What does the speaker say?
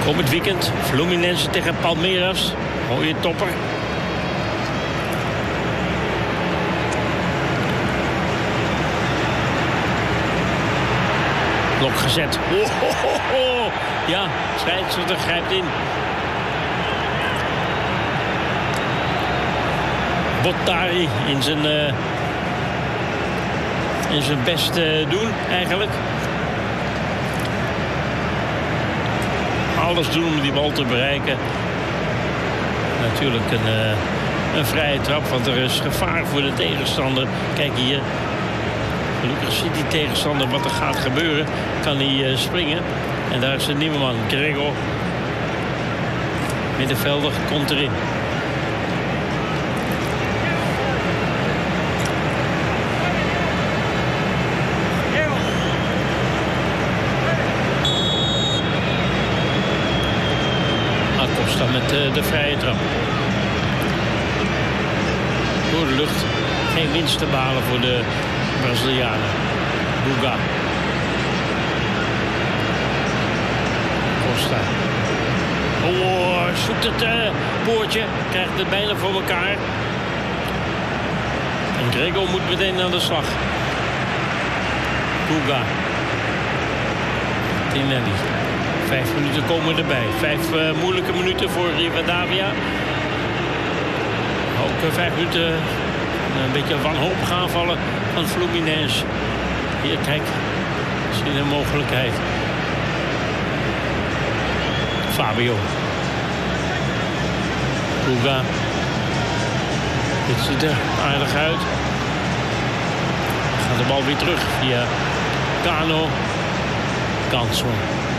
Komend weekend Fluminense tegen Palmeiras. Mooie topper. Blok gezet. Ja, scheidsrechter grijpt in. Bottari in zijn best doen eigenlijk. Alles doen om die bal te bereiken. Natuurlijk een vrije trap, want er is gevaar voor de tegenstander. Kijk hier. Gelukkig ziet die tegenstander wat er gaat gebeuren. Kan hij springen. En daar is de nieuwe man, Gregor. Middenvelder komt erin. Acosta met de vrije trap. Door de lucht. Geen winst te behalen voor de Brazilianen. Guga. Costa. Oh, zoekt het poortje. Krijgt het bijna voor elkaar. En Gregor moet meteen aan de slag. Guga. Tinelli. 5 minuten komen erbij. 5 moeilijke minuten voor Rivadavia. Ook 5 minuten een beetje wanhopig aanvallen van Fluminense. Hier, kijk. Misschien een mogelijkheid. Fabio. Guga. Dit ziet er aardig uit. Gaat de bal weer terug via Cano. Ganson.